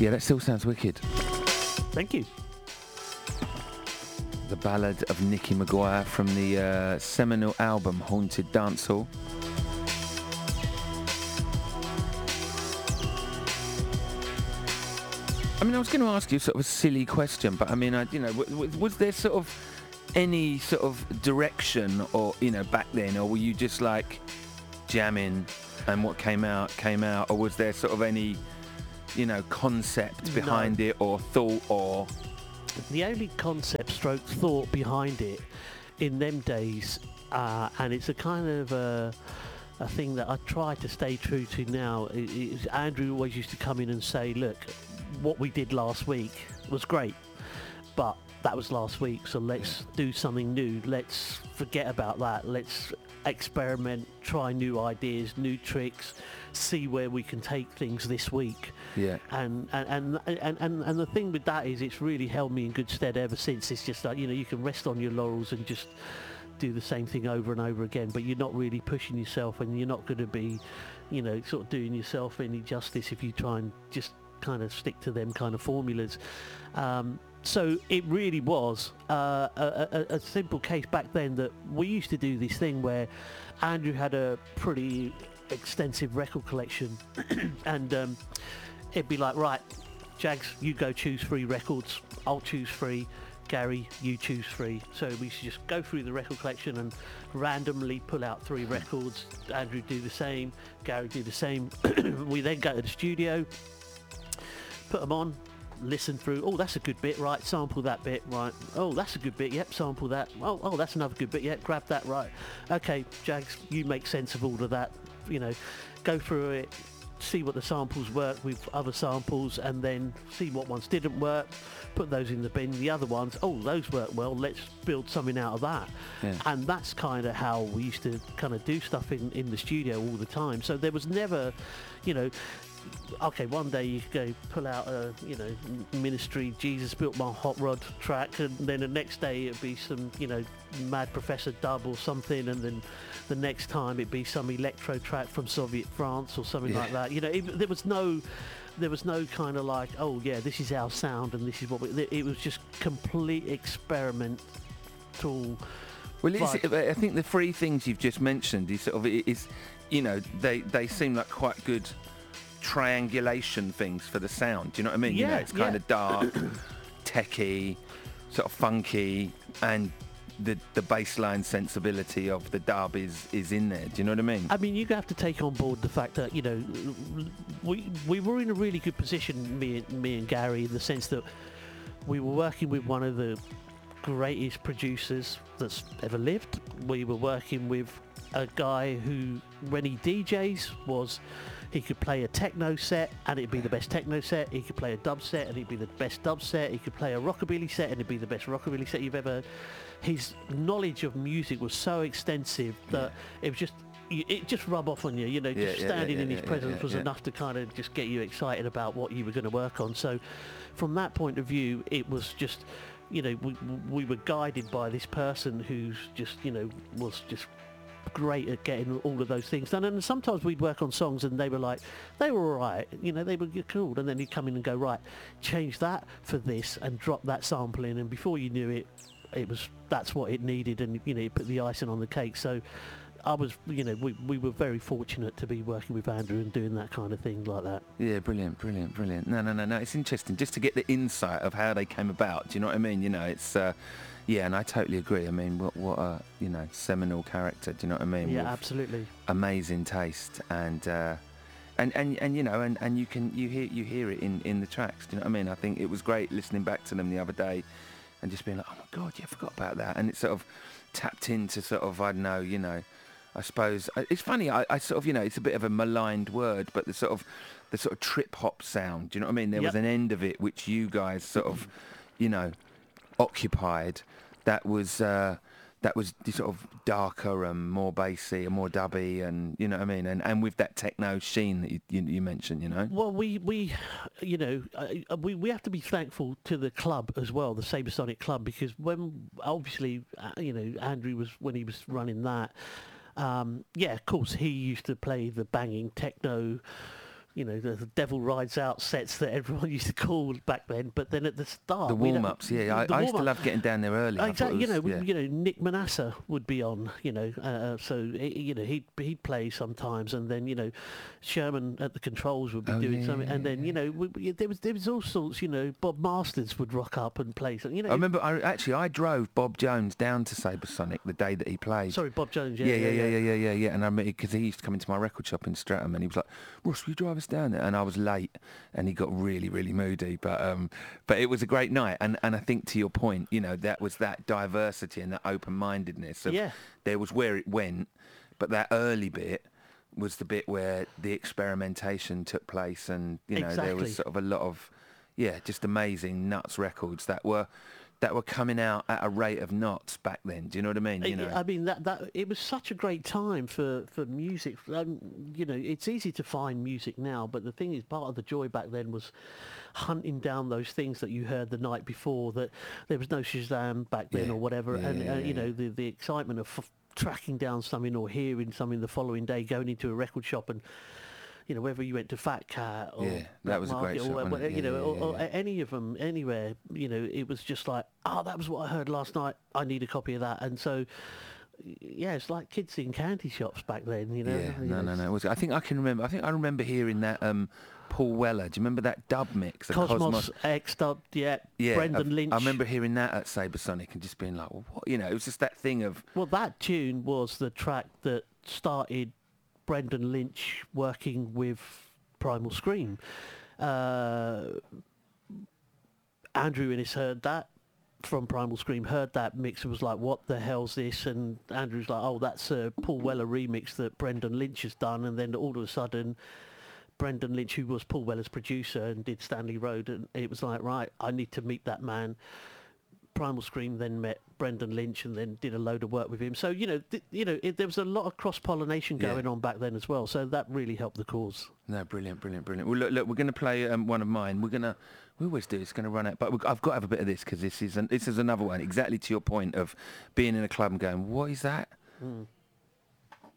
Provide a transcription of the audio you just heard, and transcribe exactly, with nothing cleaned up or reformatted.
Yeah, that still sounds wicked. Thank you. The Ballad of Nicky Maguire from the uh, seminal album Haunted Dancehall. I mean, I was going to ask you sort of a silly question, but I mean, I, you know, w- w- was there sort of any sort of direction, or you know, back then, or were you just like jamming, and what came out came out, or was there sort of any, you know, concept behind No. it, or thought, or The only concept stroke thought behind it in them days, uh, and it's a kind of a, a thing that I try to stay true to now, is, is Andrew always used to come in and say, look, what we did last week was great, but that was last week, so let's do something new. Let's forget about that. Let's experiment, try new ideas, new tricks, see where we can take things this week. yeah, And and, and and and and the thing with that is it's really held me in good stead ever since. It's just like, you know, you can rest on your laurels and just do the same thing over and over again, but you're not really pushing yourself, and you're not going to be, you know, sort of doing yourself any justice if you try and just kind of stick to them kind of formulas. Um, so it really was uh, a, a, a simple case back then that we used to do this thing where Andrew had a pretty extensive record collection and um, it'd be like, right, Jags, you go choose three records, I'll choose three, Gary, you choose three. So we should just go through the record collection and randomly pull out three records. Andrew do the same, Gary do the same. We then go to the studio, put them on, listen through. Oh, that's a good bit, right? Sample that bit, right? Oh, that's a good bit. Yep, sample that. Oh, oh, that's another good bit. Yep, grab that, right? Okay, Jags, you make sense of all of that. You know, go through it, see what the samples work with other samples, and then see what ones didn't work. Put those in the bin. The other ones, oh, those work well. Let's build something out of that. Yeah. And that's kind of how we used to kind of do stuff in in the studio all the time. So there was never, you know. Okay, one day you go pull out a, you know, Ministry, Jesus Built My Hot Rod track, and then the next day it'd be some, you know, Mad Professor dub or something, and then the next time it'd be some electro track from Soviet France or something Yeah. like that. You know, it, there was no, there was no kind of like, oh yeah, this is our sound and this is what we. It was just complete experimental. Well, it's, Right. I think the three things you've just mentioned is sort of is, you know, they they seem like quite good triangulation things for the sound. Do you know what I mean? You know, Yeah, it's kind yeah. of dark, techy, sort of funky, and the the bassline sensibility of the dub is is in there. Do you know what I mean? I mean, you have to take on board the fact that, you know, we we were in a really good position, me and me and Gary, in the sense that we were working with one of the greatest producers that's ever lived. We were working with a guy who, when he D Js, was he could play a techno set and it'd be the best techno set. He could play a dub set and it'd be the best dub set. He could play a rockabilly set and it'd be the best rockabilly set you've ever. His knowledge of music was so extensive that it was just it just rub off on you. You know, Yeah, just yeah, standing yeah, in yeah, his yeah, presence yeah, was yeah. enough to kind of just get you excited about what you were going to work on. So, from that point of view, it was just, you know, we we were guided by this person who's just, you know, was just great at getting all of those things done. And sometimes we'd work on songs and they were like, they were all right, you know, they were cool, and then he'd come in and go, right, change that for this and drop that sample in, and before you knew it, it was that's what it needed, and you know, you put the icing on the cake. So I was, you know, we, we were very fortunate to be working with Andrew and doing that kind of thing like that. Yeah, brilliant, brilliant, brilliant. No, no, no, no. It's interesting just to get the insight of how they came about. Do you know what I mean? You know, it's uh, yeah, and I totally agree. I mean, what what a you know seminal character. Do you know what I mean? Yeah, With absolutely. amazing taste and. Uh, And, and and you know and, and you can you hear you hear it in, in the tracks. Do you know what I mean? I think it was great listening back to them the other day, and just being like, oh my god, yeah, I forgot about that. And it sort of tapped into sort of I don't know, you know, I suppose it's funny. I, I sort of you know it's a bit of a maligned word, but the sort of the sort of trip hop sound. Do you know what I mean? There was Yep. an end of it which you guys sort of, you know, occupied. That was. Uh, That was the sort of darker and more bassy and more dubby, and you know what I mean, and and with that techno sheen that you you, you mentioned, you know. Well, we, we you know, uh, we, we have to be thankful to the club as well, the Sabersonic Club, because when, obviously, uh, you know, Andrew was, when he was running that, um, yeah, of course, he used to play the banging techno you know, the, the Devil Rides Out sets that everyone used to call back then. But then at the start, The we'd have- warm-ups, yeah. I, the I used to warm-up- love getting down there early. I thought it Exactly, you know, was- yeah. you know, Nick Manassa would be on, you know, uh, so he- you know he'd he'd play sometimes, and then you know, Sherman at the controls would be Oh, doing yeah, something, yeah, and then yeah. you know, we, we, there was there was all sorts, you know, Bob Masters would rock up and play something, you know. I remember, I, actually, I drove Bob Jones down to Sabersonic the day that he played. Sorry, Bob Jones. Yeah, Yeah, yeah, yeah, yeah, yeah, yeah, yeah. And I remember, because he used to come into my record shop in Streatham, and he was like, "Ross, will you drive us down there?" And I was late, and he got really, really moody. But um, but it was a great night, and and I think to your point, you know, that was that diversity and that open-mindedness. Of, Yeah. There was where it went, but that early bit was the bit where the experimentation took place, and you know, there Exactly. was sort of a lot of, yeah, just amazing nuts records that were. That were coming out at a rate of knots back then. Do you know what I mean? You know, I mean that that it was such a great time for for music. Um, you know, it's easy to find music now, but the thing is, part of the joy back then was hunting down those things that you heard the night before. That there was no Shazam back then Yeah. or whatever, Yeah, and yeah, uh, yeah, you know yeah. the the excitement of f- tracking down something or hearing something the following day, going into a record shop and. You know, whether you went to Fat Cat or Yeah, that Black was a Market great or shop, wha- wasn't it? you Yeah, know, yeah, or, yeah, or yeah. any of them, anywhere. You know, it was just like, oh, that was what I heard last night. I need a copy of that, and so. Yeah, it's like kids in candy shops back then, you know. yeah, you no, know, no, no. It was, I think I can remember. I think I remember hearing that um, Paul Weller. Do you remember that dub mix? The Cosmos, X Dub, yeah, Yeah, Brendan I, Lynch. I remember hearing that at Sabersonic and just being like, well, what? You know, it was just that thing of Well, that tune was the track that started Brendan Lynch working with Primal Scream. Uh, Andrew Innes heard that from Primal Scream, heard that mix and was like, what the hell's this? And Andrew's like, oh, that's a Paul Weller remix that Brendan Lynch has done. And then all of a sudden, Brendan Lynch, who was Paul Weller's producer and did Stanley Road, and it was like, right, I need to meet that man. Primal Scream then met Brendan Lynch and then did a load of work with him. So, you know, th- you know, it, there was a lot of cross-pollination Yeah. going on back then as well. So that really helped the cause. no, brilliant, brilliant, brilliant. Well, look, look, we're going to play um, one of mine. We're going to, we always do. It's going to run out, but we, I've got to have a bit of this because this is an, this is another one. Exactly to your point of being in a club and going, what is that? Mm.